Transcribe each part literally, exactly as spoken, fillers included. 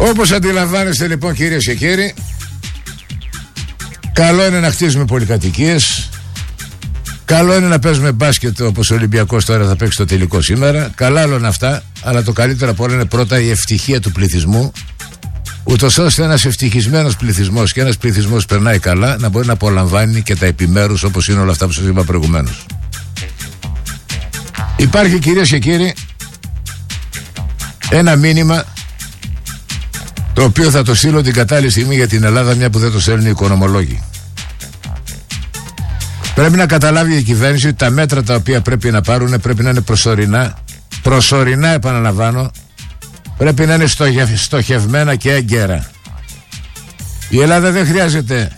Όπως αντιλαμβάνεστε λοιπόν, κυρίες και κύριοι, καλό είναι να χτίζουμε πολυκατοικίες. Καλό είναι να παίζουμε μπάσκετ, όπως ο Ολυμπιακός τώρα θα παίξει το τελικό σήμερα. Καλά όλα αυτά, αλλά το καλύτερο από όλα είναι πρώτα η ευτυχία του πληθυσμού, ούτως ώστε ένας ευτυχισμένος πληθυσμός και ένας πληθυσμός περνάει καλά να μπορεί να απολαμβάνει και τα επιμέρους, όπως είναι όλα αυτά που σας είπα προηγουμένως. Υπάρχει, κυρίες και κύριοι, ένα μήνυμα το οποίο θα το στείλω την κατάλληλη στιγμή για την Ελλάδα, μια που δεν το στέλνουν οι οικονομολόγοι. Πρέπει να καταλάβει η κυβέρνηση ότι τα μέτρα τα οποία πρέπει να πάρουν πρέπει να είναι προσωρινά. Προσωρινά, επαναλαμβάνω. Πρέπει να είναι στοχευμένα και έγκαιρα. Η Ελλάδα δεν χρειάζεται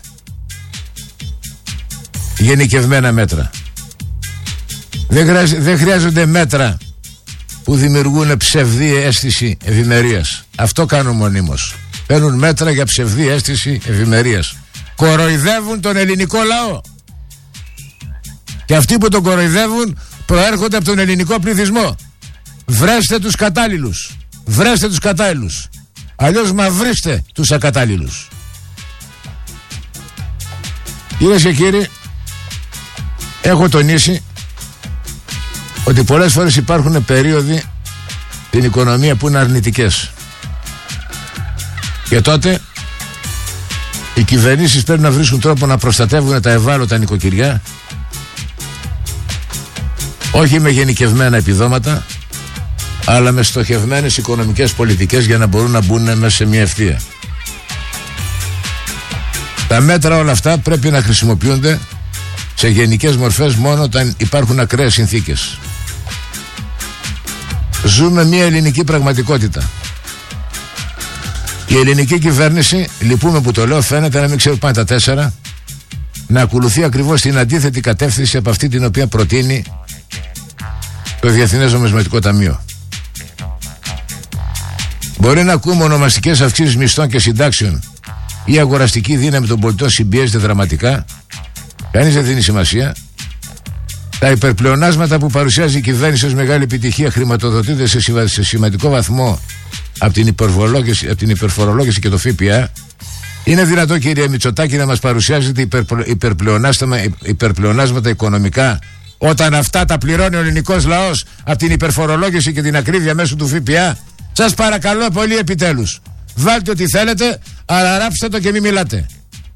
γενικευμένα μέτρα. Δεν, χρειάζεται, δεν χρειάζονται μέτρα που δημιουργούν ψευδή αίσθηση ευημερίας. Αυτό κάνουν μονίμως. Παίρνουν μέτρα για ψευδή αίσθηση ευημερίας. Κοροϊδεύουν τον ελληνικό λαό. Και αυτοί που τον κοροϊδεύουν προέρχονται από τον ελληνικό πληθυσμό. Βρέστε τους κατάλληλους. Βρέστε τους κατάλληλους. Αλλιώς μαυρίστε τους ακατάλληλους. Κυρίες και κύριοι, έχω τονίσει ότι πολλές φορές υπάρχουν περίοδοι στην οικονομία που είναι αρνητικές. Και τότε οι κυβερνήσεις πρέπει να βρίσκουν τρόπο να προστατεύουν τα ευάλωτα νοικοκυριά, όχι με γενικευμένα επιδόματα, αλλά με στοχευμένες οικονομικές πολιτικές για να μπορούν να μπουν μέσα σε μια ευθεία. Τα μέτρα όλα αυτά πρέπει να χρησιμοποιούνται σε γενικές μορφές μόνο όταν υπάρχουν ακραίες συνθήκες. Ζούμε μια ελληνική πραγματικότητα. Η ελληνική κυβέρνηση, λυπούμε που το λέω, φαίνεται να μην ξέρει πάνε τα τέσσερα, να ακολουθεί ακριβώς την αντίθετη κατεύθυνση από αυτή την οποία προτείνει το Διεθνές Νομισματικό Ταμείο. Μπορεί να ακούμε ονομαστικές αυξήσεις μισθών και συντάξεων ή η αγοραστική δύναμη των πολιτών συμπιέζεται δραματικά. Κανείς δεν δίνει σημασία. Τα υπερπλεονάσματα που παρουσιάζει η κυβέρνηση ως μεγάλη επιτυχία χρηματοδοτούνται σε, σημα, σε σημαντικό βαθμό από την, από την υπερφορολόγηση και το ΦΠΑ. Είναι δυνατό, κύριε Μητσοτάκη, να μας παρουσιάζετε υπερπλε, υπερπλεονάσματα, υπερπλεονάσματα οικονομικά όταν αυτά τα πληρώνει ο ελληνικός λαός από την υπερφορολόγηση και την ακρίβεια μέσω του ΦΠΑ? Σας παρακαλώ πολύ, επιτέλους, βάλτε ό,τι θέλετε, αλλά ράψτε το και μην μιλάτε.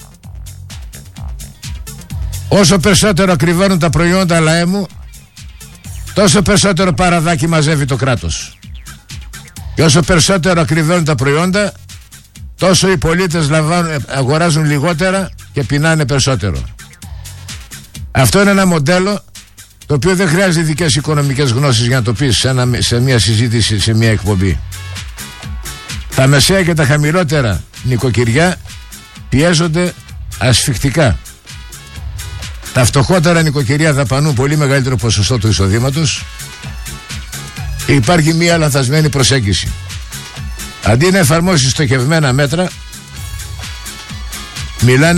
Όσο περισσότερο ακριβώνουν τα προϊόντα λαέ μου, τόσο περισσότερο παραδάκι μαζεύει το κράτος. Και όσο περισσότερο ακριβώνουν τα προϊόντα, τόσο οι πολίτες λαμβάνουν, αγοράζουν λιγότερα και πεινάνε περισσότερο. Αυτό είναι ένα μοντέλο το οποίο δεν χρειάζεται ειδικές οικονομικές γνώσεις για να το πεις σε, ένα, σε μια συζήτηση, σε μια εκπομπή. Τα μεσαία και τα χαμηλότερα νοικοκυριά πιέζονται ασφικτικά. Τα φτωχότερα νοικοκυριά δαπανούν πολύ μεγαλύτερο ποσοστό του εισοδήματος. Υπάρχει μια λανθασμένη προσέγγιση. Αντί να εφαρμόσει στοχευμένα μέτρα, μιλάνε